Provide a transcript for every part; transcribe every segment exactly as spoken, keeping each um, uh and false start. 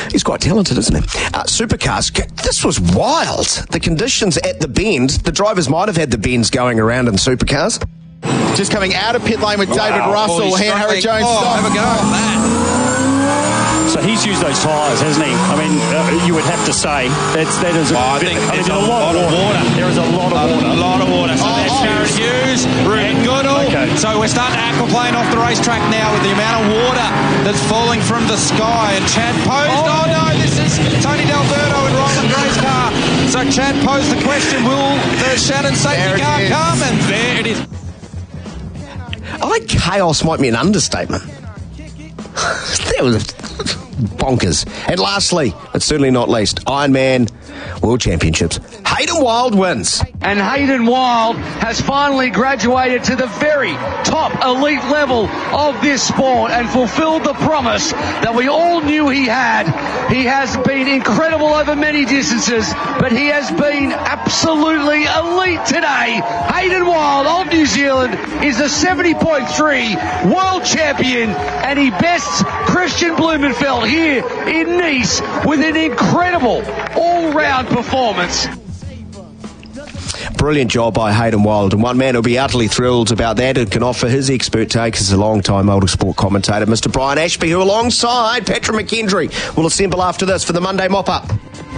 He's quite talented, isn't he? Uh, supercars, this was wild. The conditions at the bend, the drivers might have had the bends going around in supercars. Just coming out of pit lane with wow. David Russell. Oh, Harry Jones. Oh, stop. have a go at that. So he's used those tyres, hasn't he? I mean, uh, you would have to say that's, that is a, oh, I think I mean, there's a, a lot, lot of water. water. There is a lot of a water. A lot of water. So oh, there's oh, Sharon Hughes, Ruben Goodall. Okay. So we're starting to aquaplane off the racetrack now with the amount of water that's falling from the sky. And Chad posed. Oh, oh no, this is Tony D'Alberto and Roland Gray's car. So Chad posed the question, will the Shannon safety car is. come? And there it is. I think chaos might be an understatement. That was bonkers. And lastly, but certainly not least, Ironman World Championships. Hayden Wild wins. And Hayden Wild has finally graduated to the very top elite level of this sport and fulfilled the promise that we all knew he had. He has been incredible over many distances, but he has been absolutely elite today. Hayden Wild of New Zealand is the seventy point three world champion, and he bests Christian Blumenfeld here in Nice with an incredible all-round performance. Brilliant job by Hayden Wild, and one man who'll be utterly thrilled about that and can offer his expert take as a long-time motorsport commentator, Mister Brian Ashby, who alongside Patrick McKendry will assemble after this for the Monday Mop-Up.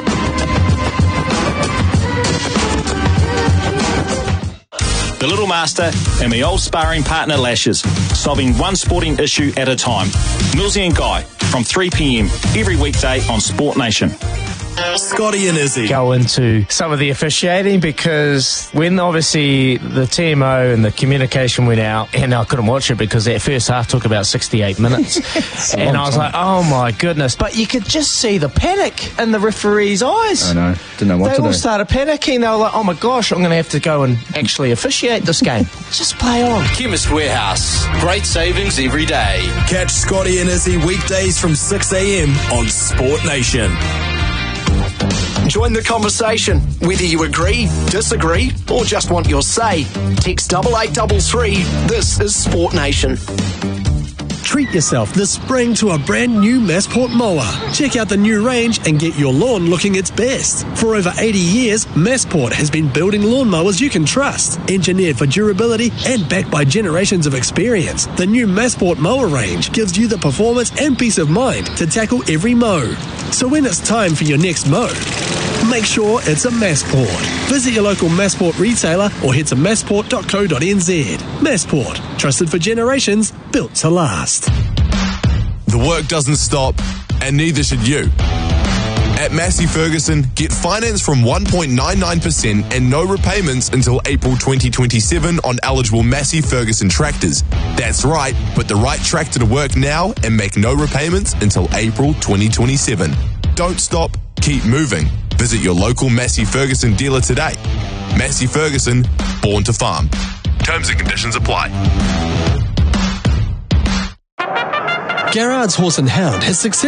The Little Master and my old sparring partner Lashes, solving one sporting issue at a time. Millsy and Guy, from three p.m. every weekday on Sport Nation. Scotty and Izzy go into some of the officiating, because when obviously the T M O and the communication went out, and I couldn't watch it because that first half took about sixty-eight minutes and I was time. like, oh my goodness, but you could just see the panic in the referee's eyes. I know, didn't know what they to do. all started panicking. They were like, oh my gosh, I'm going to have to go and actually officiate this game. Just play on. Chemist Warehouse, great savings every day. Catch Scotty and Izzy weekdays from six a.m. on Sport Nation. Join the conversation. Whether you agree, disagree, or just want your say, text double eight double three. This is Sport Nation. Treat yourself this spring to a brand new Massport mower. Check out the new range and get your lawn looking its best. For over eighty years, Massport has been building lawnmowers you can trust. Engineered for durability and backed by generations of experience, the new Massport mower range gives you the performance and peace of mind to tackle every mow. So when it's time for your next mow, make sure it's a Massport. Visit your local Massport retailer or head to massport dot co dot n z. Massport, trusted for generations, built to last. The work doesn't stop, and neither should you. At Massey Ferguson, get finance from one point nine nine percent and no repayments until April twenty twenty-seven on eligible Massey Ferguson tractors. That's right, put the right tractor to work now and make no repayments until April twenty twenty-seven. Don't stop, keep moving. Visit your local Massey Ferguson dealer today. Massey Ferguson, born to farm. Terms and conditions apply. Garrard's Horse and Hound has successfully